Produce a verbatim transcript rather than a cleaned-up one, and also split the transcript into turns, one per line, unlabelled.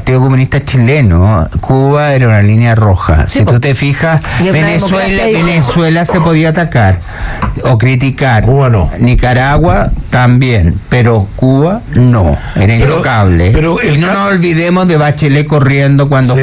Partido Comunista Chileno, Cuba era una línea roja. Sí, si tú te fijas, Venezuela, Venezuela se podía atacar o criticar.
Cuba no.
Nicaragua también, pero Cuba no, era intocable.
Pero, pero
y no nos olvidemos de Bachelet corriendo cuando... Sí.